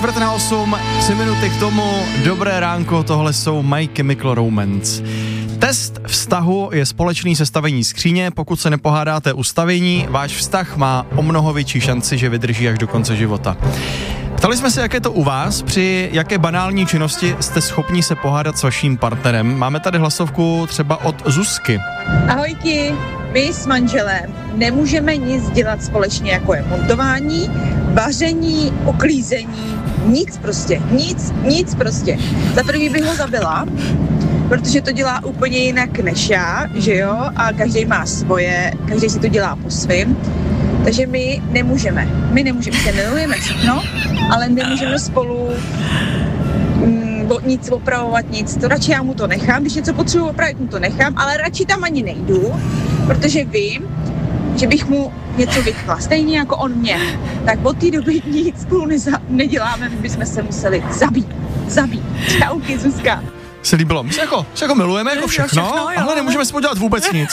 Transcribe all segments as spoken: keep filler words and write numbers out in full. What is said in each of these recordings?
čtvrt na osm, tři minuty k tomu, dobré ránko, tohle jsou My Chemical Romance. Test vztahu je společný sestavení skříně, pokud se nepohádáte u stavění, váš vztah má o mnoho větší šanci, že vydrží až do konce života. Ptali jsme se, jak je to u vás, při jaké banální činnosti jste schopni se pohádat s vaším partnerem. Máme tady hlasovku třeba od Zuzky. Ahojky, my s manželem nemůžeme nic dělat společně, jako je montování, vaření, uklízení, nic prostě, nic, nic prostě. Za první bych ho zabila, protože to dělá úplně jinak než já, že jo, a každý má svoje, každý si to dělá po svým. Takže my nemůžeme, my nemůžeme, se milujeme všechno, ale nemůžeme spolu mm, nic opravovat, nic, to radši já mu to nechám, když něco potřebuji opravit, mu to nechám, ale radši tam ani nejdu, protože vím, že bych mu něco vytkla, stejně jako on mě, tak od té doby nic spolu neza- neděláme, my bychom se museli zabít, zabít. Čauky, Zuzka. Se líbilo, my se jako, se jako milujeme, jako všechno, všechno ale nemůžeme spolu dělat vůbec nic.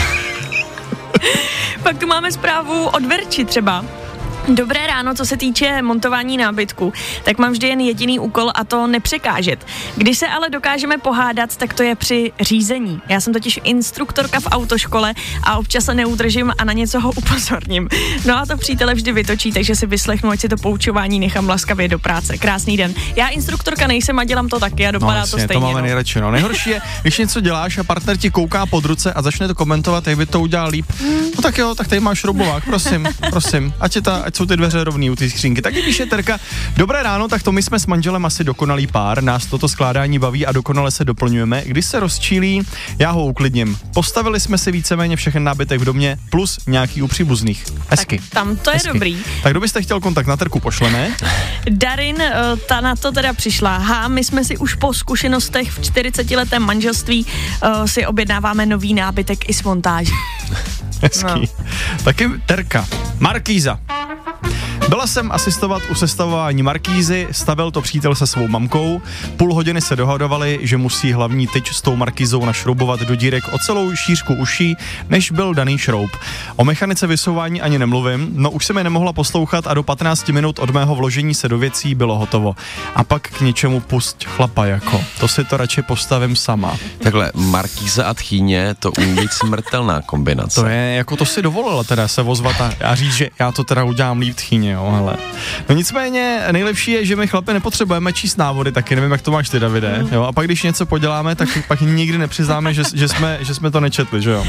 Pak tu máme zprávu od Verči třeba. Dobré ráno, co se týče montování nábytku, tak mám vždy jen jediný úkol a to nepřekážet. Když se ale dokážeme pohádat, tak to je při řízení. Já jsem totiž instruktorka v autoškole a občas se neudržím a na něco ho upozorním. No a to přítele vždy vytočí, takže si vyslechnu, ať si to poučování nechám laskavě do práce. Krásný den. Já instruktorka nejsem a dělám to taky a dopadá no, jasně, to stejně. To máme no. nejradši. No. Nejhorší je, když něco děláš a partner ti kouká pod ruce a začne to komentovat, jak by to udělal líp. No tak jo, tak tady máš šroubovák, prosím, prosím. Ať je ta, ať jsou ty dveře rovný u té skřínky. Taky píše Terka, dobré ráno, tak to my jsme s manželem asi dokonalý pár, nás toto skládání baví a dokonale se doplňujeme. Když se rozčílí, já ho uklidním. Postavili jsme si víceméně všechny nábytek v domě plus nějaký u příbuzných. Hezky. Tak tam to je Hezky. Dobrý. Tak kdo byste chtěl kontakt na Terku, pošleme. Darin, ta na to teda přišla. Ha, my jsme si už po zkušenostech v čtyřicetiletém manželství uh, si objednáváme nový nábytek i s montáží. Hezký. No. Taky Terka. Markýza. Byla jsem asistovat u sestavování markýzy, stavil to přítel se svou mamkou, půl hodiny se dohadovali, že musí hlavní tyč s tou markýzou našroubovat do dírek o celou šířku uší, než byl daný šroub. O mechanice vysouvání ani nemluvím, no už se mi nemohla poslouchat a do patnácti minut od mého vložení se do věcí bylo hotovo. A pak k něčemu pusť chlapa jako, to si to radši postavím sama. Takhle, markýza a tchýně, to umí být smrtelná kombinace. To je, jako to si dovolila teda se ozvat a, a říct, že já to teda udělám líp tchýně, jo, hele. No nicméně nejlepší je, že my chlapi nepotřebujeme číst návody, taky nevím, jak to máš ty, Davide, jo, a pak když něco poděláme, tak pak nikdy nepřiznáme, že, že, jsme, že jsme to nečetli, že jo.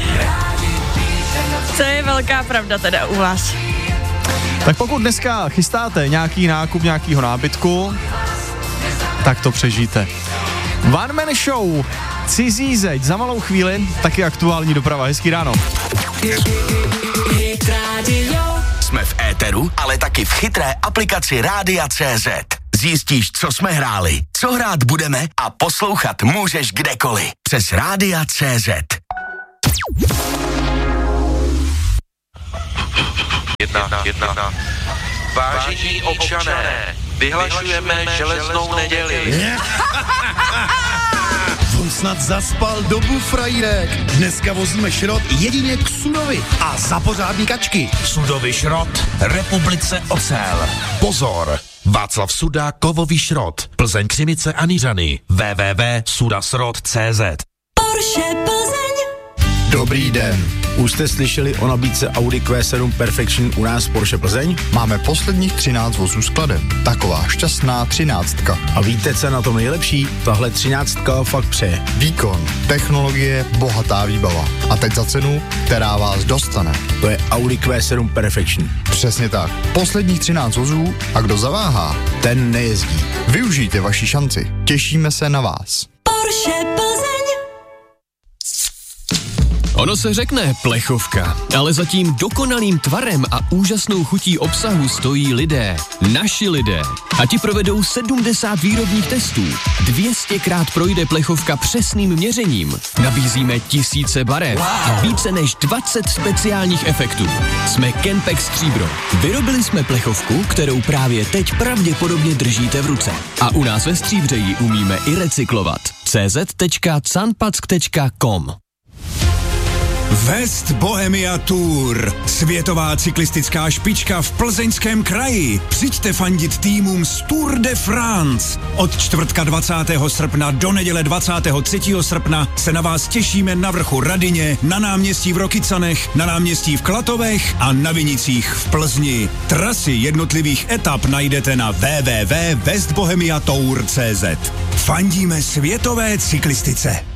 To je velká pravda teda u vás. Tak pokud dneska chystáte nějaký nákup nějakýho nábytku, tak to přežijte. One Man Show, Cizí zeď, za malou chvíli, taky aktuální doprava. Hezký ráno. Jsme v éteru, ale taky v chytré aplikaci Rádia tečka cé zet. Zjistíš, co jsme hráli, co hrát budeme a poslouchat můžeš kdekoliv. Přes Rádia tečka cé zet. Jedna, jedna. Vážení občané, vyhlašujeme železnou neděli. On snad zaspal dobu, frajírek. Dneska vozíme šrot jedině k Sudovi a za pořádný kačky. Sudový šrot, Republice ocel. Pozor! Václav Suda, kovový šrot. Plzeň, Křimice a Nířany. w w w tečka sudasrot tečka cé zet. Porsche Plzeň. Dobrý den. Už jste slyšeli o nabídce Audi Q sedm Perfection u nás v Porsche Plzeň? Máme posledních třináct vozů skladem. Taková šťastná třináctka. A víte, co je na tom nejlepší? Tahle třináctka fakt přeje. Výkon, technologie, bohatá výbava. A teď za cenu, která vás dostane. To je Audi Q sedm Perfection. Přesně tak. Posledních třináct vozů a kdo zaváhá, ten nejezdí. Využijte vaši šanci. Těšíme se na vás. Porsche Plzeň. Ono se řekne plechovka, ale za tím dokonalým tvarem a úžasnou chutí obsahu stojí lidé. Naši lidé. A ti provedou sedmdesát výrobních testů. dvě stě krát projde plechovka přesným měřením. Nabízíme tisíce barev a více než dvacet speciálních efektů. Jsme Kenpex Stříbro. Vyrobili jsme plechovku, kterou právě teď pravděpodobně držíte v ruce. A u nás ve Stříbře ji umíme i recyklovat. cz tečka canpack tečka com West Bohemia Tour. Světová cyklistická špička v Plzeňském kraji. Přijďte fandit týmům z Tour de France. Od čtvrtka dvacátého srpna do neděle dvacátého třetího srpna se na vás těšíme na vrchu Radyně, na náměstí v Rokycanech, na náměstí v Klatovech a na Vinicích v Plzni. Trasy jednotlivých etap najdete na w w w tečka west bohemia tour tečka c z. Fandíme světové cyklistice.